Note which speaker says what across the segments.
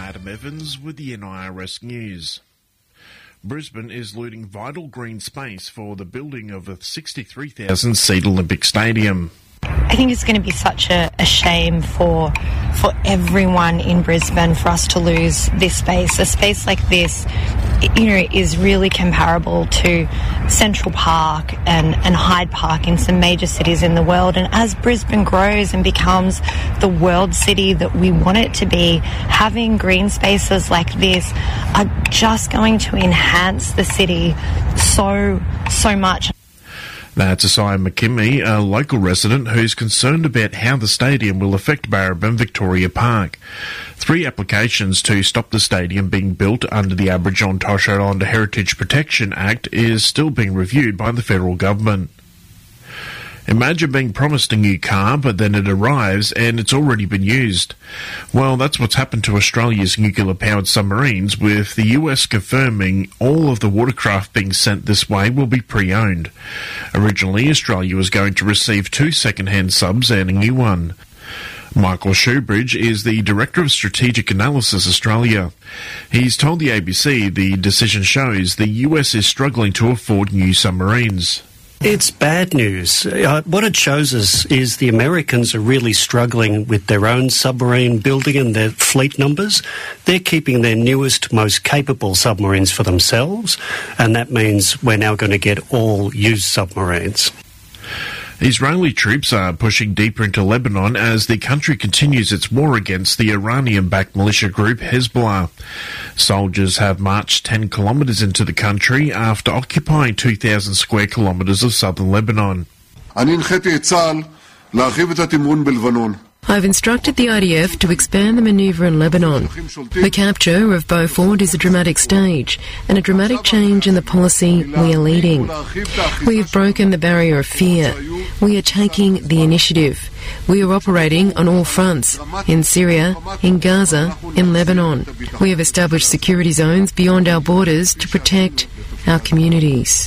Speaker 1: Adam Evans with the NIRS News. Brisbane is looting vital green space for the building of a 63,000-seat Olympic Stadium.
Speaker 2: I think it's going to be such a shame for everyone in Brisbane for us to lose this space. A space like this, is really comparable to Central Park and Hyde Park in some major cities in the world. And as Brisbane grows and becomes the world city that we want it to be, having green spaces like this are just going to enhance the city so much.
Speaker 1: That's Isaiah McKimmey, a local resident who's concerned about how the stadium will affect Barrabin Victoria Park. 3 applications to stop the stadium being built under the Aboriginal and Torres Strait Islander Heritage Protection Act is still being reviewed by the federal government. Imagine being promised a new car, but then it arrives and it's already been used. Well, that's what's happened to Australia's nuclear-powered submarines, with the US confirming all of the watercraft being sent this way will be pre-owned. Originally, Australia was going to receive 2 second-hand subs and a new one. Michael Shoebridge is the Director of Strategic Analysis Australia. He's told the ABC the decision shows the US is struggling to afford new submarines.
Speaker 3: It's bad news. What it shows us is the Americans are really struggling with their own submarine building and their fleet numbers. They're keeping their newest, most capable submarines for themselves, and that means we're now going to get all used submarines.
Speaker 1: Israeli troops are pushing deeper into Lebanon as the country continues its war against the Iranian-backed militia group Hezbollah. Soldiers have marched 10 kilometres into the country after occupying 2,000 square kilometres of southern Lebanon.
Speaker 4: I've instructed the IDF to expand the manoeuvre in Lebanon. The capture of Beaufort is a dramatic stage and a dramatic change in the policy we are leading. We have broken the barrier of fear. We are taking the initiative. We are operating on all fronts, in Syria, in Gaza, in Lebanon. We have established security zones beyond our borders to protect our communities.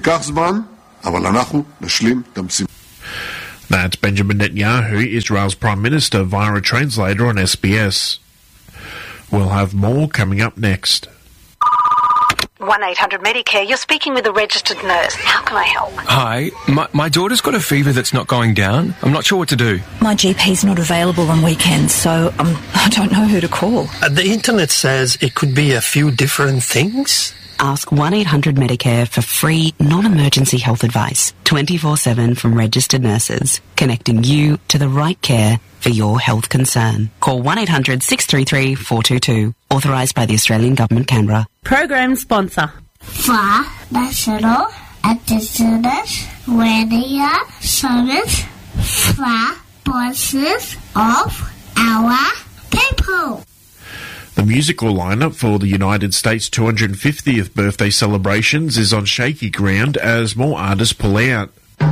Speaker 1: That's Benjamin Netanyahu, Israel's Prime Minister, via a translator on SBS. We'll have more coming up next.
Speaker 5: 1-800-MEDICARE, you're speaking with a registered nurse. How can I help?
Speaker 6: Hi, my daughter's got a fever that's not going down. I'm not sure what to do.
Speaker 7: My GP's not available on weekends, so I don't know who to call.
Speaker 3: The internet says it could be a few different things.
Speaker 8: Ask 1-800-MEDICARE for free, non-emergency health advice, 24/7 from registered nurses, connecting you to the right care for your health concern. Call 1-800-633-422, authorised by the Australian Government, Canberra.
Speaker 9: Program sponsor.
Speaker 10: For National Indigenous Radio Service for voices of our people.
Speaker 1: The musical lineup for the United States' 250th birthday celebrations is on shaky ground as more artists pull out.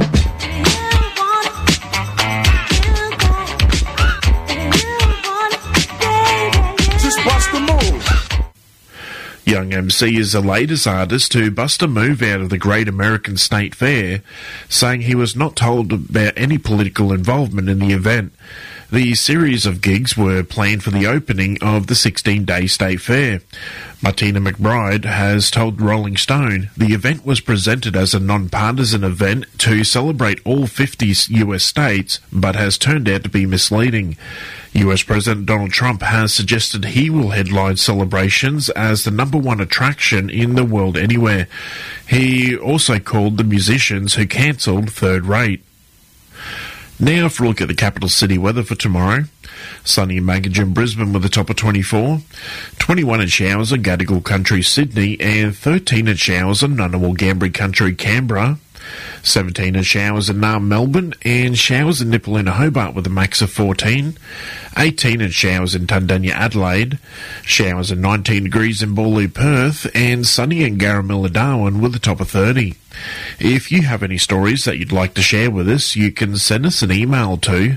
Speaker 1: Young MC is the latest artist to bust a move out of the Great American State Fair, saying he was not told about any political involvement in the event. The series of gigs were planned for the opening of the 16-day state fair. Martina McBride has told Rolling Stone the event was presented as a non-partisan event to celebrate all 50 US states, but has turned out to be misleading. US President Donald Trump has suggested he will headline celebrations as the #1 attraction in the world anywhere. He also called the musicians who cancelled third rate. Now for a look at the capital city weather for tomorrow. Sunny in Mangajoon, Brisbane with a top of 24. 21 in showers in Gadigal Country, Sydney, and 13 in showers in Ngunnawal Ngambri Country, Canberra. 17 in showers in Naarm, Melbourne, and showers in Nipaluna, Hobart with a max of 14. 18 in showers in Tundanya, Adelaide. Showers in 19 degrees in Boorloo, Perth, and sunny in Garamilla, Darwin with a top of 30. If you have any stories that you'd like to share with us, you can send us an email to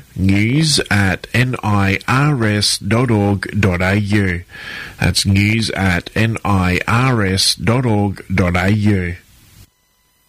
Speaker 1: news@nirs.org.au. That's news@nirs.org.au.